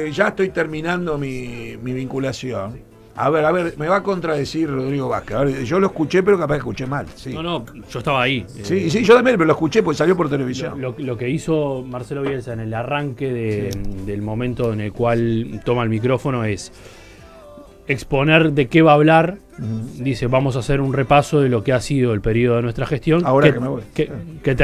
ya estoy terminando mi vinculación. A ver, me va a contradecir Rodrigo Vázquez. A ver, yo lo escuché, pero capaz que escuché mal. Sí. No, yo estaba ahí. Sí, yo también, pero lo escuché porque salió por televisión. Lo que hizo Marcelo Bielsa en el arranque del momento en el cual toma el micrófono es exponer de qué va a hablar. Dice, vamos a hacer un repaso de lo que ha sido el periodo de nuestra gestión. Ahora que me voy. Que